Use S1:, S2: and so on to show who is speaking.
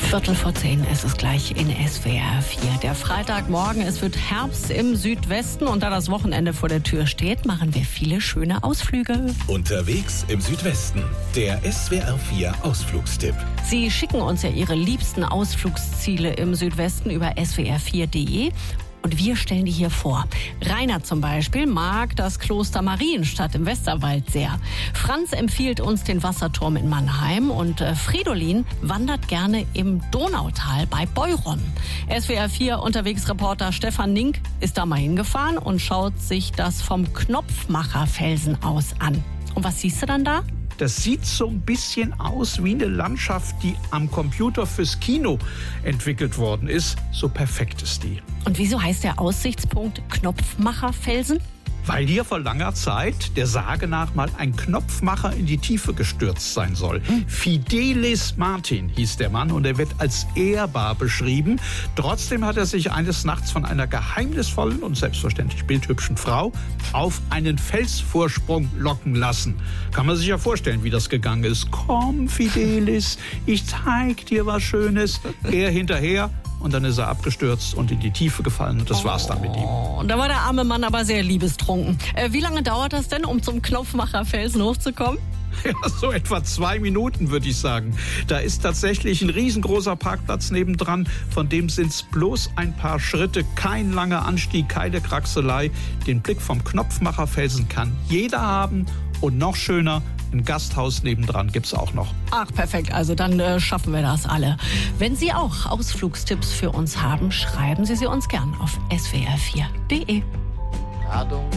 S1: 10:15 ist es gleich in SWR 4. Der Freitagmorgen, es wird Herbst im Südwesten und da das Wochenende vor der Tür steht, machen wir viele schöne Ausflüge.
S2: Unterwegs im Südwesten, der SWR 4 Ausflugstipp.
S1: Sie schicken uns ja Ihre liebsten Ausflugsziele im Südwesten über swr4.de. Und wir stellen die hier vor. Rainer zum Beispiel mag das Kloster Marienstadt im Westerwald sehr. Franz empfiehlt uns den Wasserturm in Mannheim und Fridolin wandert gerne im Donautal bei Beuron. SWR 4 Unterwegsreporter Stefan Nink ist da mal hingefahren und schaut sich das vom Knopfmacherfelsen aus an. Und was siehst du dann da?
S3: Das sieht so ein bisschen aus wie eine Landschaft, die am Computer fürs Kino entwickelt worden ist. So perfekt ist die.
S1: Und wieso heißt der Aussichtspunkt Knopfmacherfelsen?
S3: Weil hier vor langer Zeit der Sage nach mal ein Knopfmacher in die Tiefe gestürzt sein soll. Fidelis Martin hieß der Mann und er wird als ehrbar beschrieben. Trotzdem hat er sich eines Nachts von einer geheimnisvollen und selbstverständlich bildhübschen Frau auf einen Felsvorsprung locken lassen. Kann man sich ja vorstellen, wie das gegangen ist. Komm, Fidelis, ich zeig dir was Schönes. Er hinterher. Und dann ist er abgestürzt und in die Tiefe gefallen und das war's dann mit ihm.
S1: Und da war der arme Mann aber sehr liebestrunken. Wie lange dauert das denn, um zum Knopfmacherfelsen hochzukommen?
S3: Ja, so etwa 2 Minuten, würde ich sagen. Da ist tatsächlich ein riesengroßer Parkplatz nebendran. Von dem sind's bloß ein paar Schritte. Kein langer Anstieg, keine Kraxelei. Den Blick vom Knopfmacherfelsen kann jeder haben. Und noch schöner, ein Gasthaus nebendran gibt's auch noch.
S1: Ach, perfekt. Also dann schaffen wir das alle. Wenn Sie auch Ausflugstipps für uns haben, schreiben Sie sie uns gern auf swr4.de.